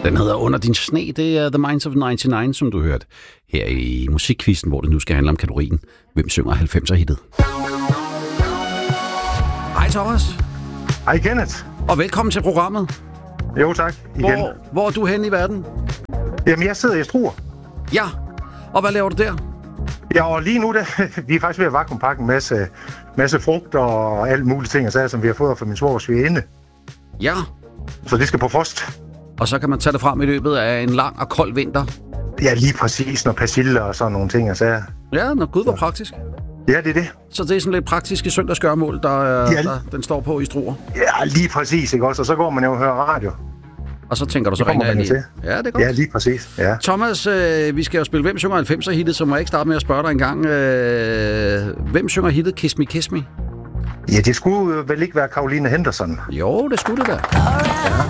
Den hedder Under din sne. Det er The Minds of 99, som du hørte her i Musikkvisten, hvor det nu skal handle om kategorien Hvem synger 90'er-hittet? Hej Thomas. Hej Kenneth. Og velkommen til programmet. Jo tak, igen. Hvor er du henne i verden? Jamen, jeg sidder i Struer. Ja, og hvad laver du der? Ja, og lige nu, vi er faktisk ved at vakuumpakke en masse frugt og alt mulige ting, som vi har fået fra min svogers svigerinde. Ja. Så det skal på frost. Og så kan man tage det frem i løbet af en lang og kold vinter. Ja, lige præcis, når persille og sådan nogle ting. Ja, når Gud var praktisk. Ja, det er det. Så det er sådan lidt praktiske søndagsgørmål, den står på i Struer. Ja, lige præcis, ikke også? Og så går man jo og hører radio. Og så tænker du, så ringer jeg lige. Ja, det er godt. Ja, lige præcis. Ja. Thomas, vi skal jo spille Hvem synger 90'er-hittet, så må jeg ikke starte med at spørge dig en gang. Hvem synger hittet Kiss Me, Kiss Me? Ja, det skulle vel ikke være Caroline Henderson. Jo, det skulle det da. Ja.